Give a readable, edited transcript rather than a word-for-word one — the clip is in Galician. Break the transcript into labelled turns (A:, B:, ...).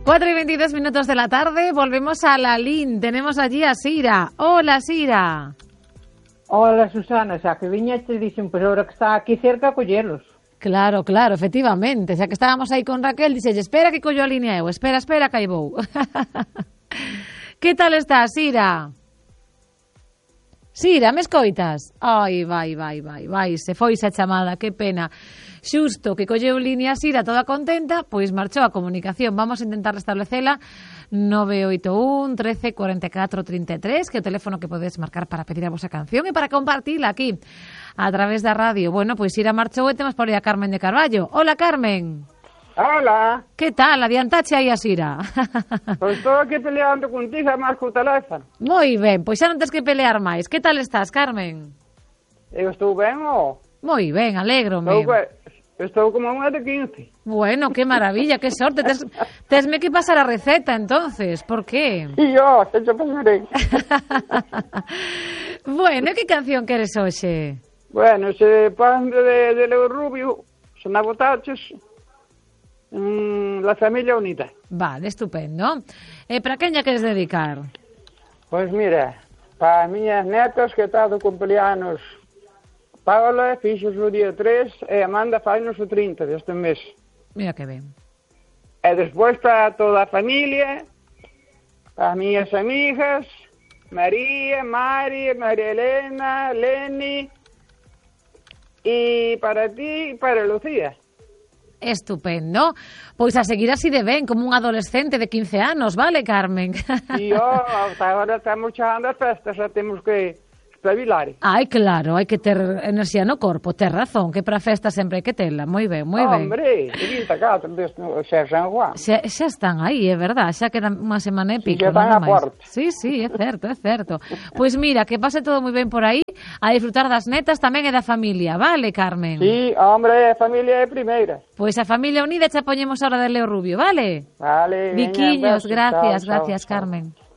A: 4:22 de la tarde, volvemos a la LIN. Tenemos allí a Sira. Hola, Sira.
B: Hola, Susana, xa que viña te dixen, pois agora que está aquí cerca, collelos.
A: Claro, efectivamente. Xa que estábamos aí con Raquel, dixelle, espera que collo a línea eu, espera que aí vou. Que tal estás, Sira? Sira, me escoitas? Ai, vai, se foi esa chamada, que pena. Xusto que colleu línea Sira toda contenta, pois marchou a comunicación. Vamos a intentar restablecela. 981 13 44 33, que é o teléfono que podes marcar para pedir a vosa canción e para compartila aquí a través da radio. Bueno, pois Sira marchou e temos por aí a Carmen de Carballo. Hola, Carmen.
C: Hola.
A: Que tal? Adiantache aí a Sira.
C: Pois estou aquí peleando contigo, máis co teléfono.
A: Moi ben, pois xa non tens que pelear máis. Que tal estás, Carmen?
C: Eu estou ben, ó.
A: Moi ben, alégrome.
C: Estou como unha de 15.
A: Bueno, que maravilla, que sorte. Tesme que pasar a receta, entonces. Por qué?
C: E yo, se te pasarei.
A: Bueno, que canción queres hoxe?
C: Bueno, se pan de Leo Rubio, se na botaches, La Familia Unida.
A: Vale, estupendo. Para quen lla queres dedicar?
C: Pois mira, para as miñas netas que está do cumpleanos Paola, fixos o día 3 e Amanda fainos o 30 deste mes.
A: Mira que ben.
C: E despois para toda a familia, para as miñas amigas, María, María Elena, Leni, e para ti e para Lucía.
A: Estupendo. Pois a seguir así de ben, como un adolescente de 15 anos, vale, Carmen?
C: E agora estamos chegando as festas, xa temos que espabilar.
A: Ai, claro, hai que ter enerxía no corpo, ter razón, que para a festa sempre hai que tela. Moi ben, moi ben.
C: Hombre, 24 deste xa San Juan.
A: Xa están aí, é verdad, xa queda unha semana e pico.
C: Xa están a porta.
A: Sí, é certo. Pois mira, que pase todo moi ben por aí, a disfrutar das netas tamén e da familia, vale, Carmen?
C: Sí, hombre, a familia é primeira.
A: Pois a familia unida xa poñemos a hora de Leo Rubio, vale?
C: Vale.
A: Viquiños,
C: veña,
A: gracias,
C: chao,
A: Carmen.